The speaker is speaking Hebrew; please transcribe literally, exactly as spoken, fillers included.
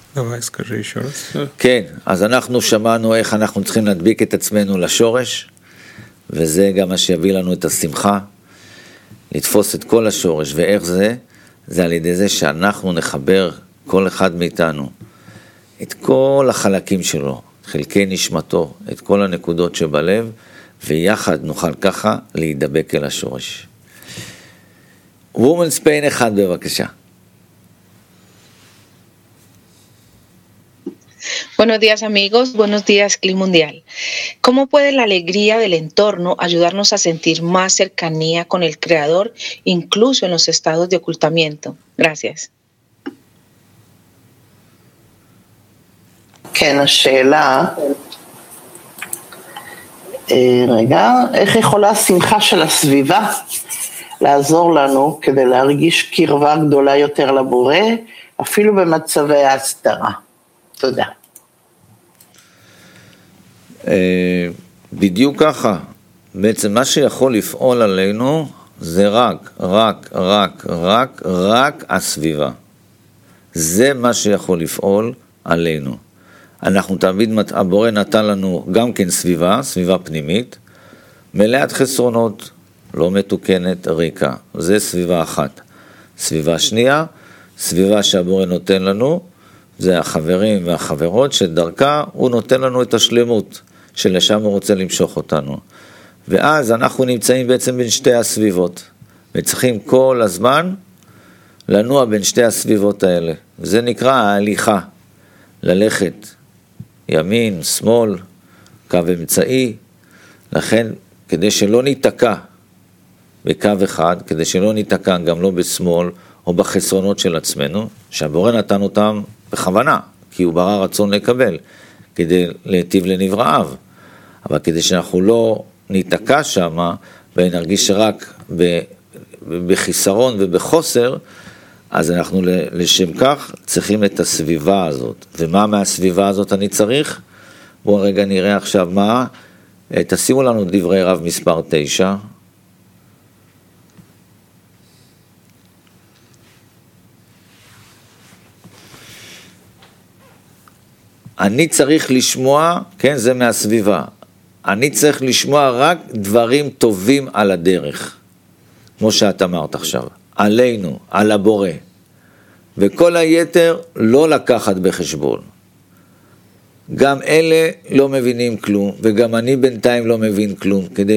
давай, скажи еще раз. כן, אז אנחנו שמענו איך אנחנו צריכים להדביק את עצמנו לשורש, וזה גם מה שיביא לנו את השמחה, לתפוס את כל השורש, ואיך זה? זה על ידי זה שאנחנו נחבר כל אחד מאיתנו, את כל החלקים שלו, חלקי נשמתו, את כל הנקודות שבלב, ויחד נוכל ככה להידבק אל השורש. Women's Pain אחד בבקשה. Buenos días amigos, buenos días Clima Mundial. ¿Cómo puede la alegría del entorno ayudarnos a sentir más cercanía con el Creador, incluso en los estados de ocultamiento? Gracias. כן, השאלה, רגע, איך יכולה השמחה של הסביבה לעזור לנו כדי להרגיש קרבה גדולה יותר לבורא, אפילו במצבי ההסתרה? תודה. בדיוק ככה, בעצם מה שיכול לפעול עלינו זה רק, רק, רק, רק, רק הסביבה. זה מה שיכול לפעול עלינו. אנחנו תמיד, הבורא נתן לנו גם כן סביבה, סביבה פנימית, מלאת חסרונות, לא מתוקנת, ריקה. זה סביבה אחת. סביבה שנייה, סביבה שהבורא נותן לנו, זה החברים והחברות שדרכה הוא נותן לנו את השלמות, שלשם הוא רוצה למשוך אותנו. ואז אנחנו נמצאים בעצם בין שתי הסביבות, וצריכים כל הזמן לנוע בין שתי הסביבות האלה. זה נקרא ההליכה, ללכת ימין, שמאל, קו אמצעי, לכן כדי שלא ניתקע בקו אחד, כדי שלא ניתקע גם לא בשמאל או בחסרונות של עצמנו, שהבורא נתן אותם בכוונה, כי הוא ברא רצון לקבל, כדי להיטיב לנבראיו, אבל כדי שאנחנו לא ניתקע שם, ונרגיש רק בחיסרון ובחוסר, אז אנחנו לשם כך צריכים את הסביבה הזאת. ומה מהסביבה הזאת אני צריך? בואו רגע נראה עכשיו מה. תשימו לנו דברי רב מספר תשע. אני צריך לשמוע, כן, זה מהסביבה. אני צריך לשמוע רק דברים טובים על הדרך. כמו שאת אמרת עכשיו. עלינו, על הבורא. וכל היתר לא לקחת בחשבון. גם אלה לא מבינים כלום, וגם אני בינתיים לא מבין כלום, כדי